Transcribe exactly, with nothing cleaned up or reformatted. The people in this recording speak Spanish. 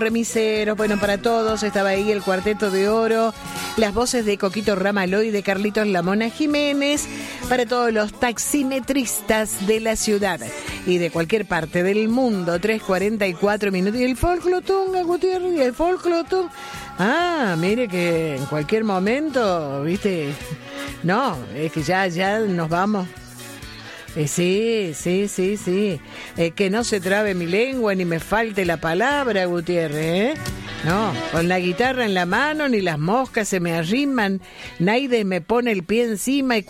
remiseros, bueno, para todos, estaba ahí el Cuarteto de Oro, las voces de Coquito Ramalho y de Carlitos La Mona Jiménez, para todos los taximetristas de la ciudad y de cualquier parte del mundo, tres cuarenta y cuatro minutos, y el folclotunga, Gutiérrez, y el folclotunga, ah, mire que en cualquier momento, viste, no, es que ya, ya nos vamos. Eh, sí, sí, sí, sí. Eh, que no se trabe mi lengua ni me falte la palabra, Gutiérrez, ¿eh? No, con la guitarra en la mano ni las moscas se me arriman, nadie me pone el pie encima y